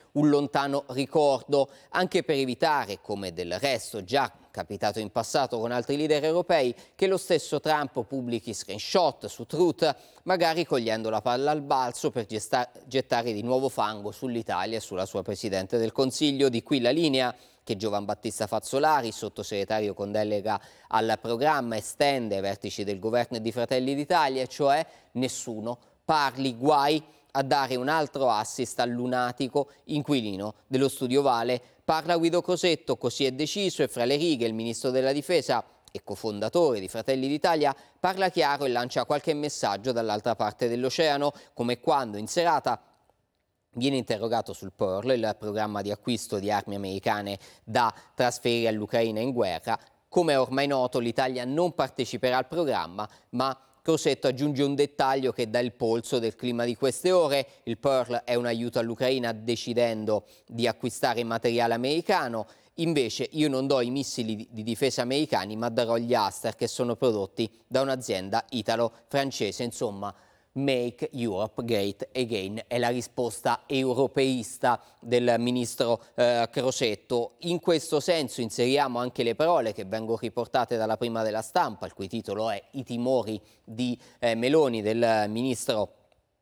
un lontano ricordo, anche per evitare, come del resto già capitato in passato con altri leader europei, che lo stesso Trump pubblichi screenshot su Truth, magari cogliendo la palla al balzo per gettare di nuovo fango sull'Italia e sulla sua Presidente del Consiglio. Di qui la linea che Giovan Battista Fazzolari, sottosegretario con delega al programma, estende ai vertici del governo e di Fratelli d'Italia, cioè nessuno parli, guai a dare un altro assist al lunatico inquilino dello Studio Vale. Parla Guido Crosetto, così è deciso, e fra le righe il ministro della Difesa e cofondatore di Fratelli d'Italia parla chiaro e lancia qualche messaggio dall'altra parte dell'oceano, come quando in serata viene interrogato sul Pearl, il programma di acquisto di armi americane da trasferire all'Ucraina in guerra. Come è ormai noto, l'Italia non parteciperà al programma, ma Crosetto aggiunge un dettaglio che dà il polso del clima di queste ore. Il Pearl è un aiuto all'Ucraina decidendo di acquistare materiale americano. Invece io non do i missili di difesa americani, ma darò gli Aster che sono prodotti da un'azienda italo-francese. Insomma, Make Europe Great Again è la risposta europeista del ministro Crosetto. In questo senso inseriamo anche le parole che vengono riportate dalla Prima della Stampa, il cui titolo è "I timori di Meloni", del ministro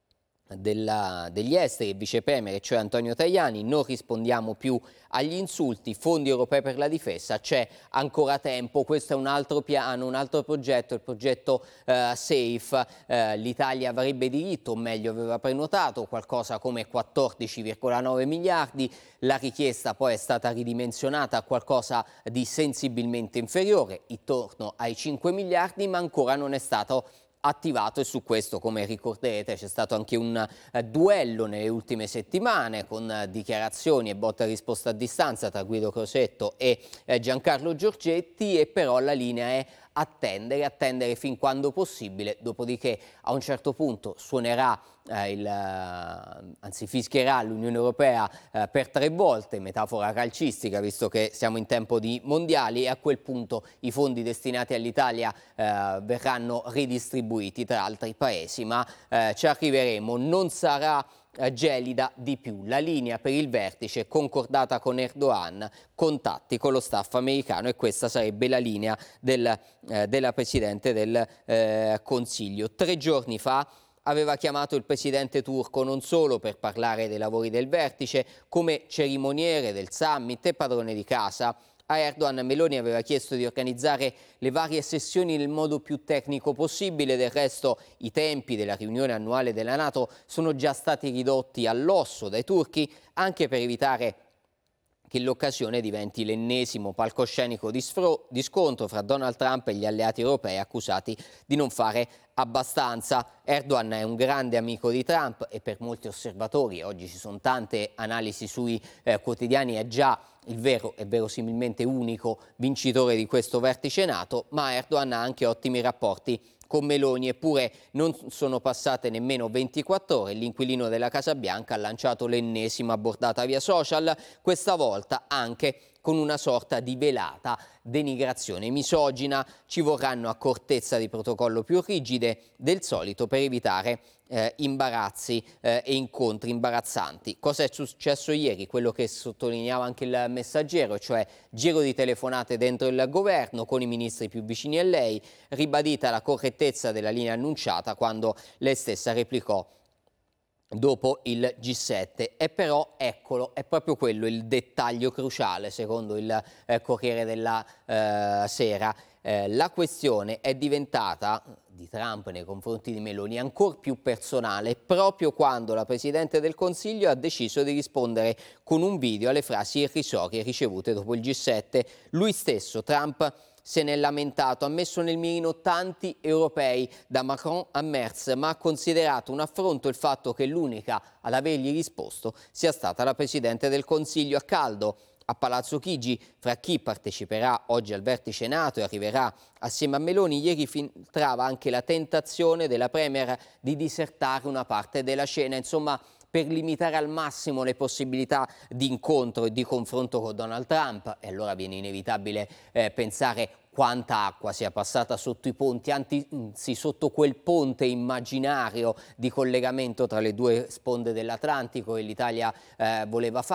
degli esteri e vice premier, cioè Antonio Tajani. Non rispondiamo più agli insulti, fondi europei per la difesa, c'è ancora tempo, questo è un altro piano, un altro progetto, il progetto SAFE. L'Italia avrebbe diritto, o meglio aveva prenotato qualcosa come 14,9 miliardi, la richiesta poi è stata ridimensionata a qualcosa di sensibilmente inferiore, intorno ai 5 miliardi, ma ancora non è stato attivato, e su questo, come ricorderete, c'è stato anche un duello nelle ultime settimane con dichiarazioni e botta e risposta a distanza tra Guido Crosetto e Giancarlo Giorgetti, e però la linea è attendere fin quando possibile, dopodiché a un certo punto suonerà anzi fischierà l'Unione Europea per 3 volte, metafora calcistica visto che siamo in tempo di mondiali, e a quel punto i fondi destinati all'Italia verranno ridistribuiti tra altri paesi, ma ci arriveremo. Non sarà gelida di più la linea per il vertice concordata con Erdogan, contatti con lo staff americano, e questa sarebbe la linea della Presidente del Consiglio. 3 giorni fa aveva chiamato il presidente turco non solo per parlare dei lavori del vertice, come cerimoniere del summit e padrone di casa. A Erdogan Meloni aveva chiesto di organizzare le varie sessioni nel modo più tecnico possibile. Del resto i tempi della riunione annuale della NATO sono già stati ridotti all'osso dai turchi, anche per evitare che l'occasione diventi l'ennesimo palcoscenico di scontro fra Donald Trump e gli alleati europei accusati di non fare abbastanza. Erdogan è un grande amico di Trump e per molti osservatori, oggi ci sono tante analisi sui quotidiani, è già il vero e verosimilmente unico vincitore di questo vertice NATO, ma Erdogan ha anche ottimi rapporti con Meloni, eppure non sono passate nemmeno 24 ore, l'inquilino della Casa Bianca ha lanciato l'ennesima bordata via social, questa volta anche con una sorta di velata denigrazione misogina. Ci vorranno accortezza di protocollo più rigide del solito per evitare imbarazzi e incontri imbarazzanti. Cosa è successo ieri? Quello che sottolineava anche il Messaggero, cioè giro di telefonate dentro il governo con i ministri più vicini a lei, ribadita la correttezza della linea annunciata quando lei stessa replicò dopo il G7. E però eccolo, è proprio quello il dettaglio cruciale secondo il Corriere della Sera. La questione è diventata di Trump nei confronti di Meloni ancora più personale proprio quando la Presidente del Consiglio ha deciso di rispondere con un video alle frasi irrisorie ricevute dopo il G7. Lui stesso, Trump, se n'è lamentato, ha messo nel mirino tanti europei, da Macron a Merz, ma ha considerato un affronto il fatto che l'unica ad avergli risposto sia stata la Presidente del Consiglio. A caldo a Palazzo Chigi, fra chi parteciperà oggi al vertice NATO e arriverà assieme a Meloni, ieri filtrava anche la tentazione della Premier di disertare una parte della cena, insomma per limitare al massimo le possibilità di incontro e di confronto con Donald Trump. E allora viene inevitabile pensare quanta acqua sia passata sotto i ponti, anzi sotto quel ponte immaginario di collegamento tra le due sponde dell'Atlantico che l'Italia voleva fare.